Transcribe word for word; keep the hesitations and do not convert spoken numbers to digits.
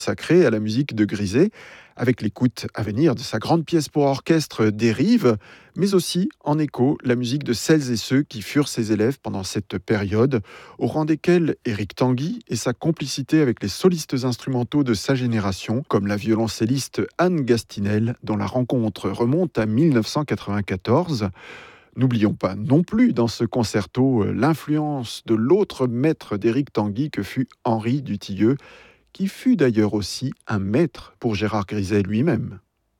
consacré à la musique de Grisey, avec l'écoute à venir de sa grande pièce pour orchestre Des Rives, mais aussi en écho la musique de celles et ceux qui furent ses élèves pendant cette période, au rang desquels Éric Tanguy et sa complicité avec les solistes instrumentaux de sa génération, comme la violoncelliste Anne Gastinel, dont la rencontre remonte à mille neuf cent quatre-vingt-quatorze. N'oublions pas non plus dans ce concerto l'influence de l'autre maître d'Éric Tanguy que fut Henri Dutilleux, qui fut d'ailleurs aussi un maître pour Gérard Grisey lui-même.